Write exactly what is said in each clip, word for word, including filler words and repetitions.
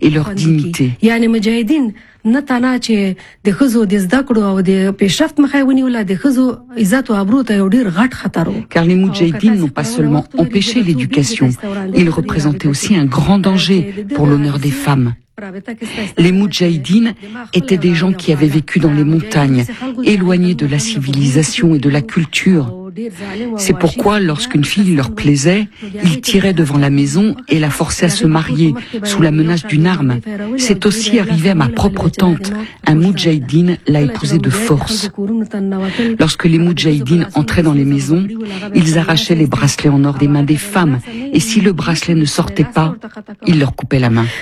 et leur dignité. Car les moudjahidines n'ont pas seulement empêché l'éducation, ils représentaient aussi un grand danger pour l'honneur des femmes. Les moudjahidines étaient des gens qui avaient vécu dans les montagnes, éloignés de la civilisation et de la culture. C'est pourquoi, lorsqu'une fille leur plaisait, ils tiraient devant la maison et la forçaient à se marier, sous la menace d'une arme. C'est aussi arrivé à ma propre tante. Un moudjahidine l'a épousée de force. Lorsque les moudjahidines entraient dans les maisons, ils arrachaient les bracelets en or des mains des femmes, et si le bracelet ne sortait pas, ils leur coupaient la main.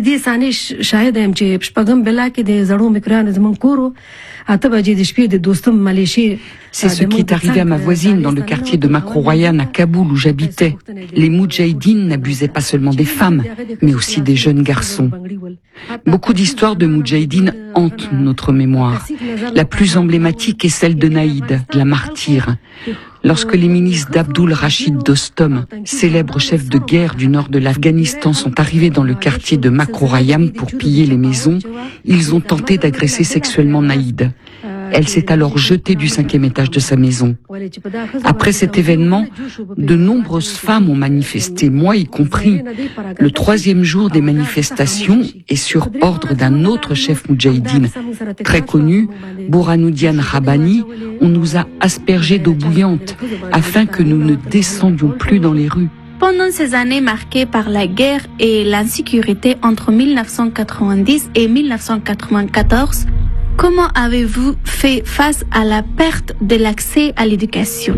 C'est ce qui est arrivé à ma voisine dans le quartier de Makrorayan à Kaboul où j'habitais. Les moudjahidines n'abusaient pas seulement des femmes, mais aussi des jeunes garçons. Beaucoup d'histoires de moudjahidines hantent notre mémoire. La plus emblématique est celle de Naïd, la martyre. Lorsque les milices d'Abdul Rachid Dostum, célèbre chef de guerre du nord de l'Afghanistan, sont arrivés dans le quartier de Makrorayan pour piller les maisons, ils ont tenté d'agresser sexuellement Naïd. Elle s'est alors jetée du cinquième étage de sa maison. Après cet événement, de nombreuses femmes ont manifesté, moi y compris. Le troisième jour des manifestations, et sur ordre d'un autre chef moudjahidine très connu, Bouranudian Rabbani, on nous a aspergés d'eau bouillante afin que nous ne descendions plus dans les rues. Pendant ces années marquées par la guerre et l'insécurité entre mille neuf cent quatre-vingt-dix et mille neuf cent quatre-vingt-quatorze, comment avez-vous fait face à la perte de l'accès à l'éducation?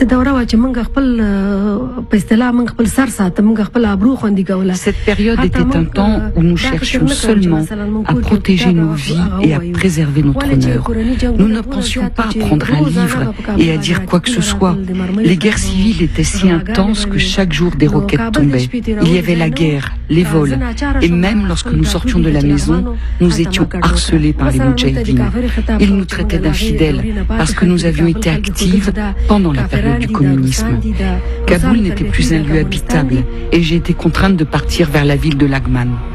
Cette période était un temps où nous cherchions seulement à protéger nos vies et à préserver notre honneur. Nous ne pensions pas à prendre un livre et à dire quoi que ce soit. Les guerres civiles étaient si intenses que chaque jour des roquettes tombaient. Il y avait la guerre, les vols, et même lorsque nous sortions de la maison, nous étions harcelés par les moudjahidines. Ils nous traitaient d'infidèles parce que nous avions été actives pendant la période du communisme. Kaboul n'était plus un lieu habitable et j'ai été contrainte de partir vers la ville de Laghman.